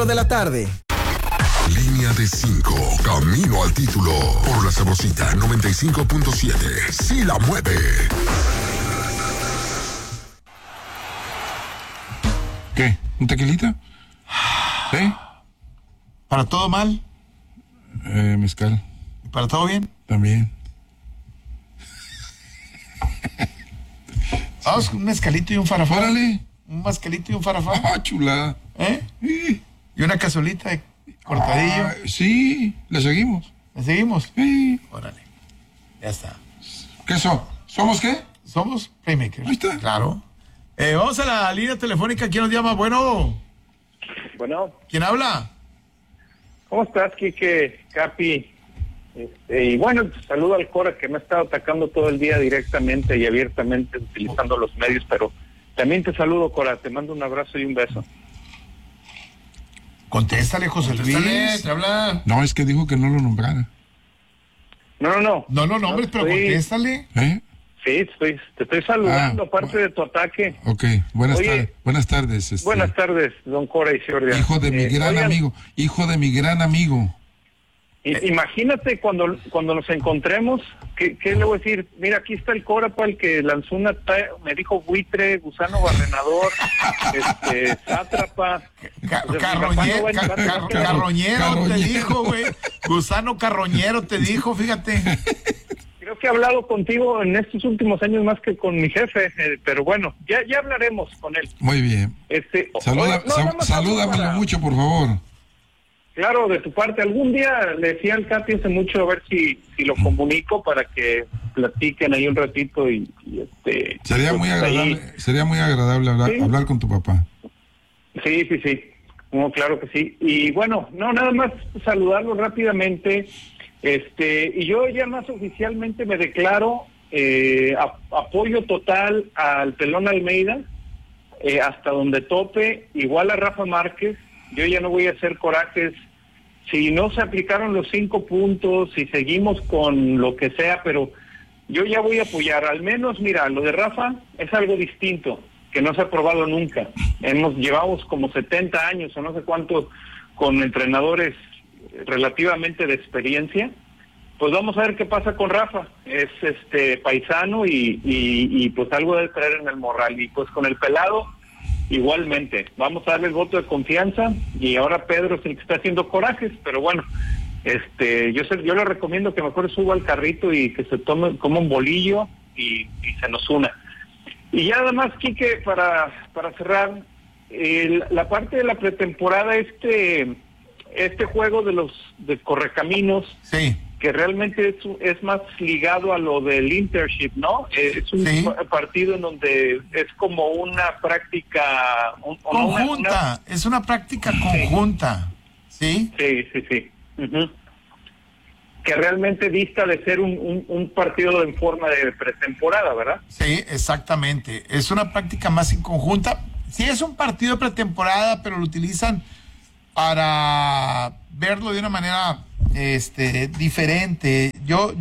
de la tarde. Línea de 5, camino al título, por la Sabrosita 95.7, sí la mueve. ¿Qué? ¿Un tequilita? ¿Sí? ¿Para todo mal? Mezcal. ¿Para todo bien? También. Vamos con un mezcalito y un farafán. ¡Órale! Un mezcalito y un farafán. ¡Ah, chulada! ¿Eh? Sí. Y una cazuelita de cortadillo. Sí, le seguimos. ¿Le seguimos? Sí. Órale. Ya está. ¿Qué son? ¿Somos qué? Somos Playmakers. Ahí está. Claro. Vamos a la línea telefónica. ¿Quién nos llama? Bueno. ¿Quién habla? ¿Cómo estás, Quique, Capi? Y bueno, saludo al Cora, que me ha estado atacando todo el día directamente y abiertamente utilizando los medios, pero también te saludo, Cora, te mando un abrazo y un beso. Contéstale, José Luis. Te habla. No, es que dijo que no lo nombrara. No. No lo nombres, pero contéstale. ¿Eh? Sí, te estoy saludando, aparte de tu ataque. Ok, buenas Oye, tardes. Buenas tardes. Buenas tardes, don Cora y Jordi. Hijo de mi gran oigan, amigo. Hijo de mi gran amigo. Imagínate cuando nos encontremos, ¿qué le voy a decir? Mira, aquí está el Cora, el que lanzó me dijo buitre, gusano barrenador, sátrapa. Carroñero te dijo, güey. Gusano carroñero te dijo, fíjate. Creo que he hablado contigo en estos últimos años más que con mi jefe, pero bueno, ya hablaremos con él. Muy bien. Salúdamelo mucho, por favor. Claro, de tu parte. Algún día le decía al Capi hace mucho, a ver si lo comunico para que platiquen ahí un ratito y Sería muy agradable hablar con tu papá. Sí. No, claro que sí. Y bueno, nada más saludarlo rápidamente. Y yo ya más oficialmente me declaro apoyo total al Pelón Almeida, hasta donde tope, igual a Rafa Márquez. Yo ya no voy a hacer corajes si no se aplicaron los 5 puntos, si seguimos con lo que sea, pero yo ya voy a apoyar. Al menos, mira, lo de Rafa es algo distinto, que no se ha probado nunca. Llevamos como 70 años o no sé cuánto con entrenadores relativamente de experiencia. Pues vamos a ver qué pasa con Rafa. Es paisano y pues algo debe traer en el morral. Y pues con el pelado igualmente, vamos a darle el voto de confianza, y ahora Pedro es el que está haciendo corajes, pero bueno, yo le recomiendo que mejor suba al carrito y que se tome como un bolillo y se nos una. Y ya además, Quique, para cerrar, la parte de la pretemporada, este juego de Correcaminos, sí, que realmente es más ligado a lo del internship, ¿no? Es un partido en donde es como una práctica conjunta, es una práctica conjunta, ¿sí? Sí. Uh-huh. Que realmente dista de ser un partido en forma de pretemporada, ¿verdad? Sí, exactamente. Es una práctica más en conjunta. Sí, es un partido de pretemporada, pero lo utilizan para verlo de una manera diferente. Yo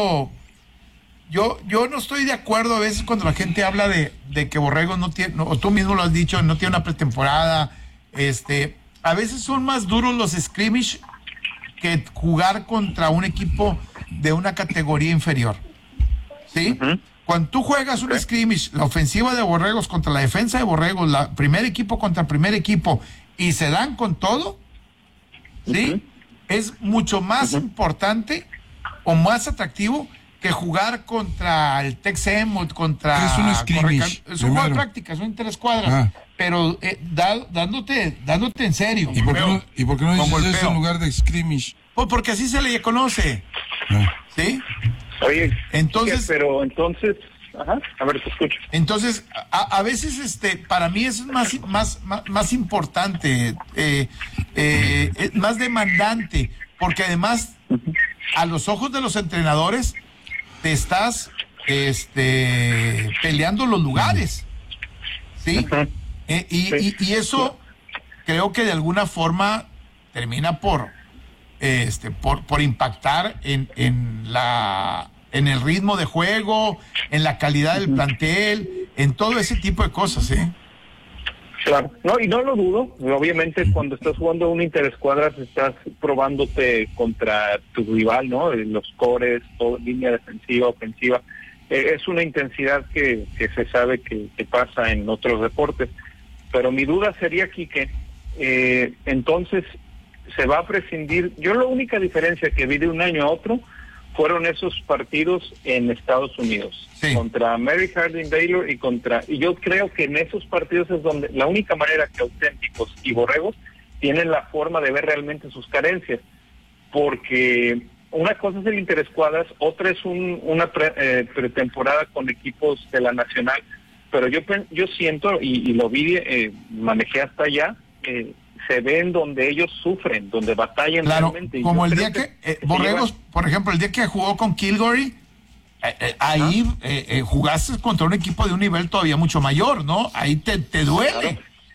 no estoy de acuerdo a veces cuando la gente habla de que Borregos no tiene, o tú mismo lo has dicho, no tiene una pretemporada. A veces son más duros los scrimmage que jugar contra un equipo de una categoría inferior, ¿sí? Uh-huh. Cuando tú juegas un scrimmage, la ofensiva de Borregos contra la defensa de Borregos, la primer equipo contra el primer equipo, y se dan con todo, ¿sí? Uh-huh. Es mucho más importante o más atractivo que jugar contra el Texem o contra... Es un scrimmage. Es un juego de práctica, es un interescuadras, pero dándote en serio. ¿Y por qué no dices eso en lugar de scrimmage? Pues porque así se le conoce. ¿Sí? Oye, entonces... Pero entonces... Ajá, a ver, te escucho. Entonces, a veces para mí es más importante, es más demandante, porque además, a los ojos de los entrenadores, te estás peleando los lugares, ¿sí? Y eso creo que de alguna forma termina por impactar en el ritmo de juego, en la calidad del plantel, en todo ese tipo de cosas, ¿eh? Claro, no, y no lo dudo. Obviamente, cuando estás jugando un interescuadras, estás probándote contra tu rival, ¿no? Los cores, todo, línea defensiva, ofensiva. Es una intensidad que se sabe que pasa en otros deportes. Pero mi duda sería aquí que entonces se va a prescindir. Yo la única diferencia que vi de un año a otro fueron esos partidos en Estados Unidos, sí, contra Mary Harding Baylor y yo creo que en esos partidos es donde la única manera que Auténticos y Borregos tienen la forma de ver realmente sus carencias, porque una cosa es el interescuadras, otra es una pretemporada con equipos de la nacional, pero yo siento y lo vi, manejé hasta allá, se ven donde ellos sufren, donde batallan, claro, realmente. Como el día que Borregos, por ejemplo, el día que jugó con Kilgore, ahí jugaste contra un equipo de un nivel todavía mucho mayor, ¿no? Ahí te duele, claro,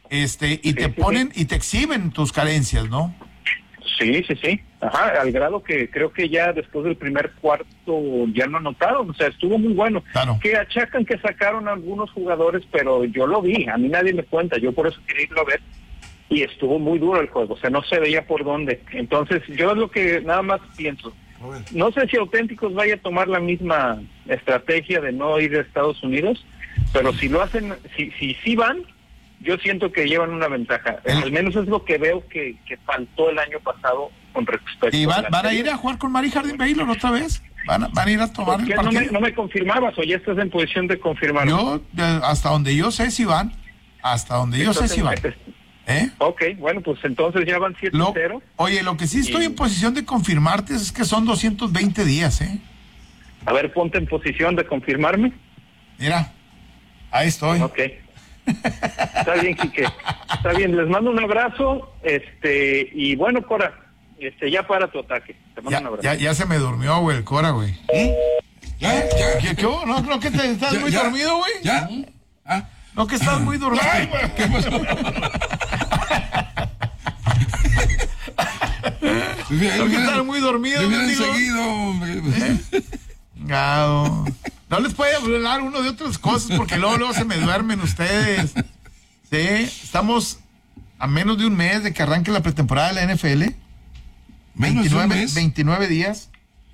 y te ponen y te exhiben tus carencias, ¿no? Sí. Ajá, al grado que creo que ya después del primer cuarto ya no anotaron, o sea, estuvo muy bueno. Claro. Que achacan que sacaron a algunos jugadores, pero yo lo vi, a mí nadie me cuenta, yo por eso quería irlo a ver. Y estuvo muy duro el juego, o sea, no se veía por dónde. Entonces, yo es lo que nada más pienso. No sé si Auténticos vaya a tomar la misma estrategia de no ir a Estados Unidos, pero si lo hacen, si van, yo siento que llevan una ventaja. Al menos es lo que veo que faltó el año pasado con respecto. ¿Y van a ir a jugar con Mary Harding Baylor otra vez? ¿Van a ir a tomar el partido? No me confirmabas o ya estás en posición de confirmar. Yo, hasta donde yo sé si van. Hasta donde yo sé si van. Ok, bueno, pues entonces ya van 7-0. Oye, lo que sí estoy en posición de confirmarte es que son 220 días, A ver, ponte en posición de confirmarme. Mira, ahí estoy. Ok. Está bien, Quique. Está bien, les mando un abrazo, y bueno, Cora, ya para tu ataque. Te mando un abrazo. Ya se me durmió, güey, el Cora, güey. Ya. ¿Qué hubo? ¿No creo que estás muy dormido, güey? ¿Ya? No, que estás muy dormido. Ay, ¿qué pasó? Porque están muy dormidos. Me hubieran seguido. No les puede hablar uno de otras cosas porque luego se me duermen ustedes. Sí, estamos a menos de un mes de que arranque la pretemporada de la NFL. 29 días.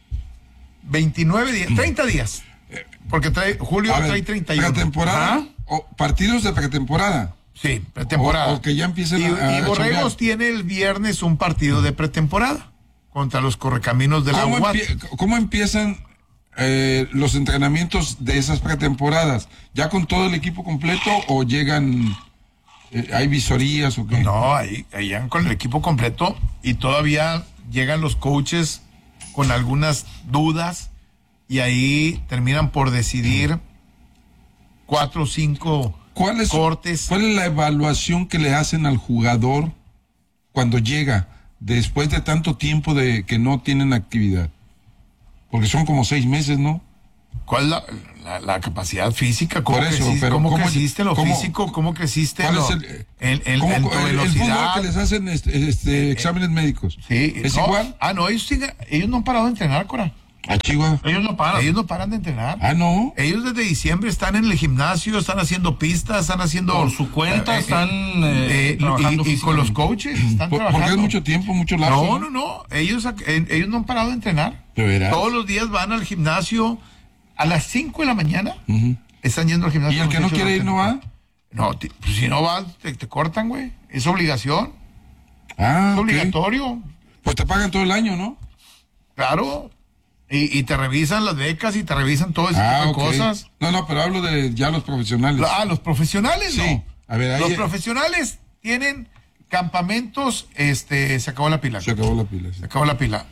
30 días. Porque Julio trae 31. ¿Pretemporada? ¿O partidos de pretemporada? Sí, pretemporada. O que ya empiecen y Borregos tiene el viernes un partido de pretemporada contra los Correcaminos de la UAT. ¿Cómo empiezan los entrenamientos de esas pretemporadas? ¿Ya con todo el equipo completo o llegan, hay visorías o qué? No, ahí llegan con el equipo completo y todavía llegan los coaches con algunas dudas y ahí terminan por decidir 4 o 5 cortes. ¿Cuál es la evaluación que le hacen al jugador cuando llega después de tanto tiempo de que no tienen actividad? Porque son como 6 meses, ¿no? ¿Cuál es la capacidad física? ¿Cómo creciste en lo físico? ¿Cómo creciste en tu velocidad? El fútbol que les hacen exámenes médicos. Sí. ¿Es igual? No, ellos no han parado de entrenar, Cora. Chihuahua. Ellos no paran de entrenar. No. Ellos desde diciembre están en el gimnasio, están haciendo pistas, están haciendo por su cuenta, están trabajando y con los coaches están trabajando. Porque es mucho tiempo, mucho lapso. No. Ellos no han parado de entrenar. ¿De veras? Todos los días van al gimnasio a las 5 de la mañana. Están yendo al gimnasio. ¿Y el que no quiere ir no va? No, pues si no vas, te cortan, güey. Es obligación. Es obligatorio. Pues te pagan todo el año, ¿no? Claro. Y te revisan las becas y te revisan todo ese tipo de cosas. No, pero hablo de ya los profesionales. Los profesionales, sí. No. A ver, los profesionales tienen campamentos, se acabó la pila. Se acabó la pila. Sí. Se acabó la pila.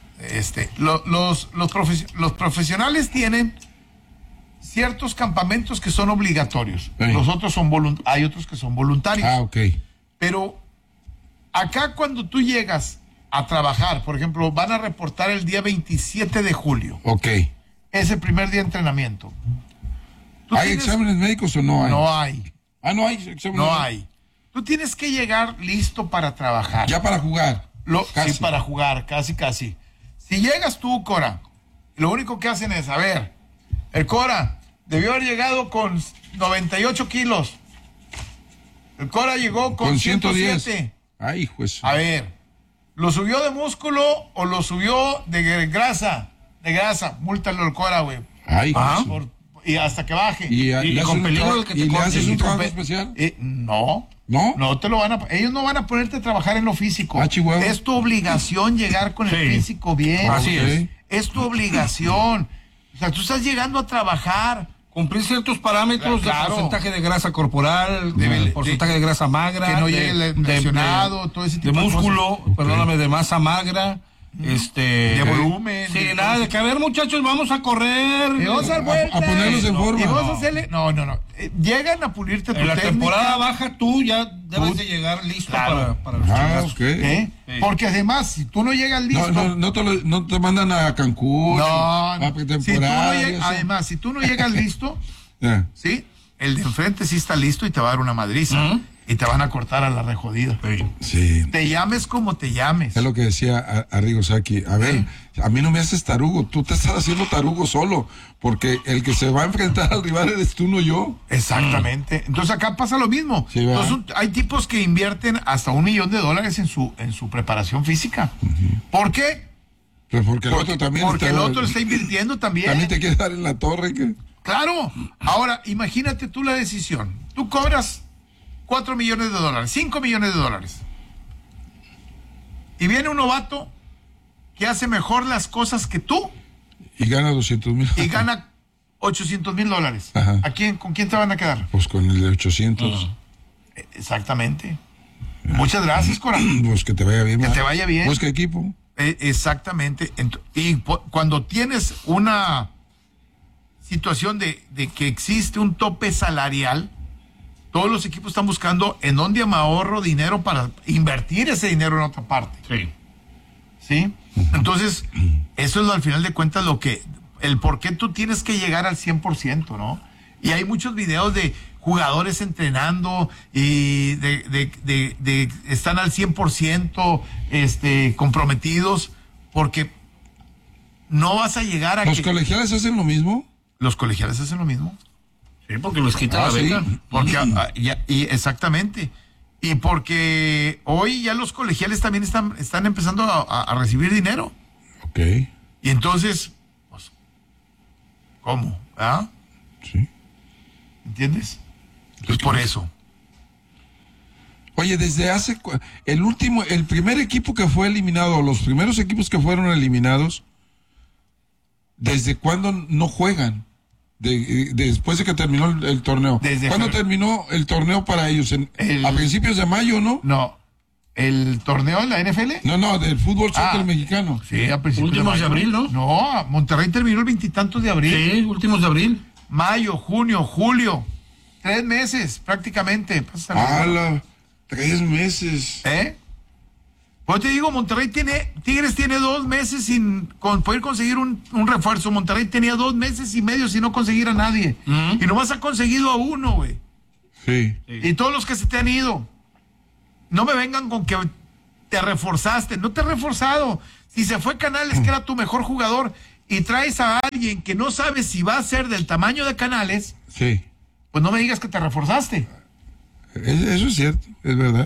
Los profesionales tienen ciertos campamentos que son obligatorios. Sí. Los otros hay otros que son voluntarios. Pero acá cuando tú llegas a trabajar, por ejemplo, van a reportar el día 27 de julio. Es el primer día de entrenamiento. ¿Hay exámenes médicos o no hay? No hay. No hay exámenes. No hay. Tú tienes que llegar listo para trabajar. Ya para jugar. Sí, para jugar, casi. Si llegas tú, Cora, lo único que hacen es, el Cora debió haber llegado con 98 kilos. El Cora llegó con 107. Ay, pues. A ver, ¿lo subió de músculo o lo subió de grasa? De grasa, múltalo el Cora, güey. Ay, Y hasta que baje. ¿Y con peligro que te le corte. haces un trabajo Pe- especial? No. ¿No? No te lo van a... Ellos no van a ponerte a trabajar en lo físico. Chihuahua. Es tu obligación llegar con el físico bien. Así es. Es tu obligación. O sea, tú estás llegando a trabajar. Cumplir ciertos parámetros Claro. de porcentaje de grasa corporal, De- de porcentaje de grasa magra, que no de- llegue de- lesionado, todo ese tipo de de músculo, perdóname, de masa magra, de volumen. Sí, nada, de que a ver, muchachos, vamos a correr. Y vamos a dar vueltas. a ponerlos en forma. Y vamos a hacerle... No. Llegan a pulirte tu En la técnica. temporada baja tú ya debes de llegar listo Claro. para los Ah, chingazos. ok. ¿Eh? Sí. Porque además, si tú no llegas listo... No te mandan a Cancún. A Si tú no pretemporada. y llegas- eso. además, si tú no llegas listo, Ya. ¿sí? El de enfrente sí está listo y te va a dar una madriza. Ujú. Y te van a cortar a la rejodida. Sí. Te llames como te llames. Es lo que decía Arrigo Sacchi. A ver, a mí no me haces tarugo. Tú te estás haciendo tarugo solo. Porque el que se va a enfrentar al rival eres tú, no yo. Exactamente. Entonces acá pasa lo mismo. Sí, ¿verdad? Entonces, hay tipos que invierten hasta $1 millón en su preparación física. ¿Por qué? Pues porque el otro también. Porque el otro está invirtiendo también. También te quiere dar en la torre. ¿Qué? Claro. Ahora, imagínate tú la decisión. Tú cobras $4 millones, $5 millones. Y viene un novato que hace mejor las cosas que tú Y gana 200,000. y gana $800,000. Ajá. ¿Con quién te van a quedar? Pues con el de 800. Exactamente. Muchas gracias, Cora. Pues que te vaya bien. Que ¿verdad? te vaya bien. Busca equipo. Exactamente. Cuando tienes una situación de que existe un tope salarial, todos los equipos están buscando en dónde me ahorro dinero para invertir ese dinero en otra parte. Sí. ¿Sí? Entonces, eso es al final de cuentas el por qué tú tienes que llegar al 100%, ¿no? Y hay muchos videos de jugadores entrenando y están al 100% comprometidos, porque no vas a llegar a ¿Los colegiales hacen lo mismo? Los colegiales hacen lo mismo. Sí, porque les quita la sí. beca. Porque, exactamente. Y porque hoy ya los colegiales también están empezando a recibir dinero. Ok. Y entonces, pues, ¿cómo? ¿Ah? Sí. ¿Entiendes? Pues por eso. Oye, desde el primer equipo que fue eliminado, los primeros equipos que fueron eliminados, ¿desde cuándo no juegan? Después de que terminó el torneo. ¿Cuándo terminó el torneo para ellos? A principios de mayo, ¿no? No. ¿El torneo en la NFL? No, del fútbol soccer mexicano. Sí, a principios Últimos de mayo. abril, ¿no? No, Monterrey terminó el 20 y tantos de abril. Sí, últimos de abril. Mayo, junio, julio. 3 meses prácticamente. ¡Hala! 3 meses. Pues te digo, Tigres tiene 2 meses sin poder conseguir un refuerzo. Monterrey tenía 2 meses y medio sin no conseguir a nadie. Y nomás ha conseguido a uno, güey. Sí. Y todos los que se te han ido. No me vengan con que te reforzaste. No te he reforzado. Si se fue Canales, que era tu mejor jugador, y traes a alguien que no sabes si va a ser del tamaño de Canales, Sí. pues no me digas que te reforzaste. Eso es cierto, es verdad.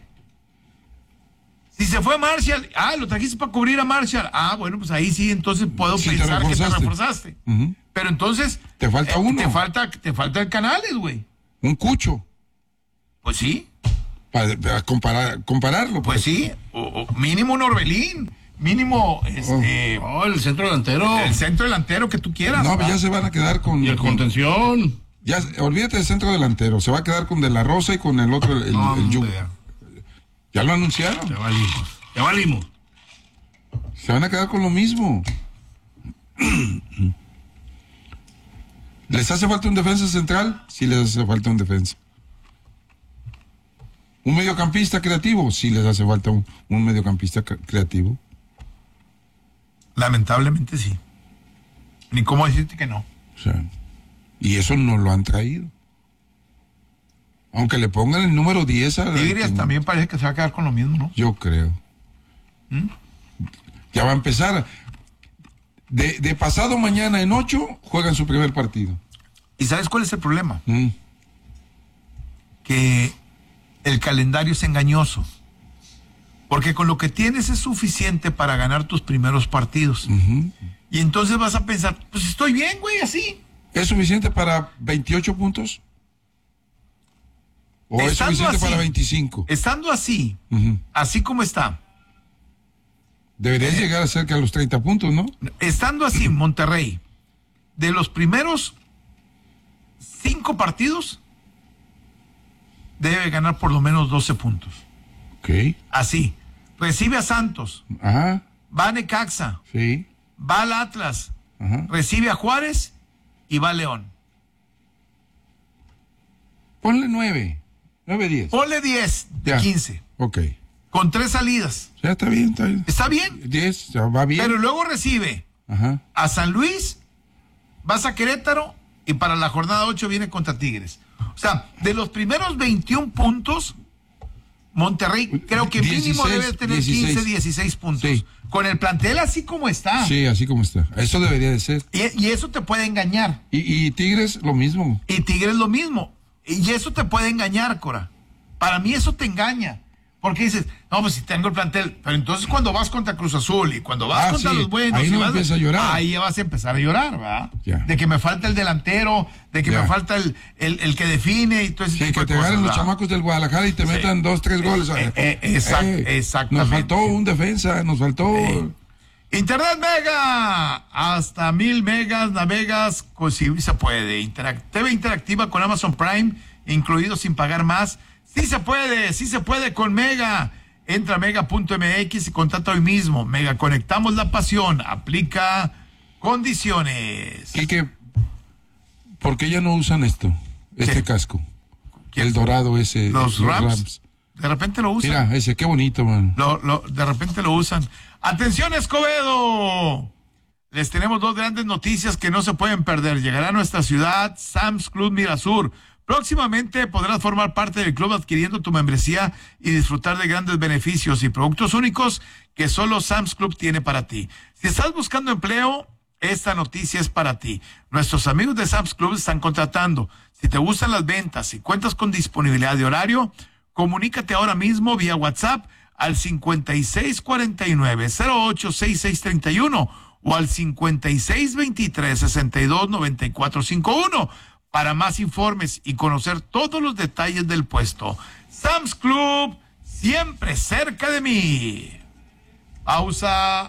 Si se fue Marshall, lo trajiste para cubrir a Marshall. Bueno, pues ahí sí, entonces puedo Sí, pensar que te reforzaste. reforzaste. Ujú. Pero entonces... Te falta uno. Te falta el Canales, güey. Un cucho. Pues sí, Para compararlo. pues sí. O mínimo un Orbelín. Mínimo El centro delantero. el centro delantero que tú quieras. No, ¿va? ya se van a quedar con... Y el contención. Ya, olvídate del centro delantero. Se va a quedar con De La Rosa y con el otro, el Yu. Hombre, Ya lo anunciaron. ya valimos. Se van a quedar con lo mismo. ¿Les hace falta un defensa central? Sí les hace falta un defensa. ¿Un mediocampista creativo? Sí les hace falta un mediocampista creativo. Lamentablemente sí. Ni cómo decirte que no. O sea, y eso no lo han traído. Aunque le pongan el número 10 a... Tigres también parece que se va a quedar con lo mismo, ¿no? Yo creo. Ya va a empezar. De pasado mañana en 8 juegan su primer partido. ¿Y sabes cuál es el problema? Mm. Que el calendario es engañoso. Porque con lo que tienes es suficiente para ganar tus primeros partidos. Y entonces vas a pensar, pues estoy bien, güey, así. ¿Es suficiente para 28 puntos? ¿O es Estando suficiente así, para 25? Estando así, así como está, Deberías llegar a cerca de los 30 puntos, ¿no? estando así, Monterrey, de los primeros 5 partidos, debe ganar por lo menos 12 puntos. Ok. Así. Recibe a Santos, Ajá, va a Necaxa, sí. va al Atlas, Ajá. recibe a Juárez y va a León. Ponle 9, 10. Ponle 10 de Ya. 15, Ok. con 3 salidas. Ya está bien, está bien. ¿Está bien? 10, ya va bien. Pero luego recibe Ajá. a San Luis, vas a Querétaro y para la jornada 8 viene contra Tigres. O sea, de los primeros 21 puntos, Monterrey creo que 16, mínimo debe tener 15, 16 puntos. Sí. Con el plantel así como está. Sí, así como está. Eso debería de ser. Y eso te puede engañar. Y Tigres, lo mismo. Y Tigres lo mismo. Y eso te puede engañar, Cora. Para mí eso te engaña. Porque dices, no, pues si tengo el plantel. Pero entonces cuando vas contra Cruz Azul y cuando vas contra sí, los buenos. ahí y no vas, empieza a llorar. Ahí ya vas a empezar a llorar, ¿verdad? Ya. De que me falta el delantero, de que Ya. me falta el que define y todo ese Sí, tipo que de te cosas, agarren los ¿verdad? chamacos del Guadalajara y te metan 2, 3 goles. Exactamente. Nos faltó un defensa, nos faltó... Internet Mega, hasta 1000 megas navegas, pues sí se puede. TV interactiva con Amazon Prime, incluido sin pagar más. Sí se puede con Mega. Entra a mega.mx y contrata hoy mismo. Mega, conectamos la pasión. Aplica condiciones. Quique, ¿por qué ya no usan este ¿Qué? casco? ¿Quién? El dorado ese. Los Rams. De repente lo usan. Mira, ese, qué bonito, man. De repente lo usan. ¡Atención, Escobedo! Les tenemos 2 grandes noticias que no se pueden perder. Llegará a nuestra ciudad Sam's Club Mirasur. Próximamente podrás formar parte del club adquiriendo tu membresía y disfrutar de grandes beneficios y productos únicos que solo Sam's Club tiene para ti. Si estás buscando empleo, esta noticia es para ti. Nuestros amigos de Sam's Club están contratando. Si te gustan las ventas y cuentas con disponibilidad de horario, comunícate ahora mismo vía WhatsApp al 5649-086631 o al 5623-629451 para más informes y conocer todos los detalles del puesto. Sam's Club, siempre cerca de mí. Pausa.